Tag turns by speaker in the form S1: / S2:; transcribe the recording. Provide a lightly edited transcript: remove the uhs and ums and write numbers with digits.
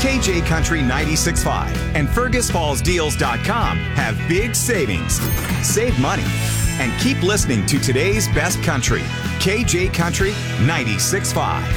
S1: KJ Country 96.5 and FergusFallsDeals.com have big savings. Save money and keep listening to today's best country. KJ Country 96.5.